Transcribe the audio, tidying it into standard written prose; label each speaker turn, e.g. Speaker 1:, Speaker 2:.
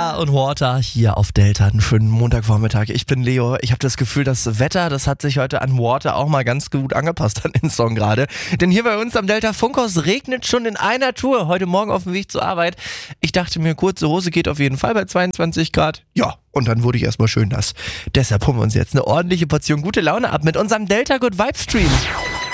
Speaker 1: Air und Water hier auf Delta. Einen schönen Montagvormittag. Ich bin Leo. Ich habe das Gefühl, das Wetter, das hat sich heute an Water auch mal ganz gut angepasst an den Song gerade. Denn hier bei uns am Delta Funkhaus regnet schon in einer Tour. Heute Morgen auf dem Weg zur Arbeit. Ich dachte mir, kurze Hose geht auf jeden Fall bei 22 Grad. Ja, und dann wurde ich erstmal schön nass. Deshalb holen wir uns jetzt eine ordentliche Portion gute Laune ab mit unserem Delta Good Vibe Stream.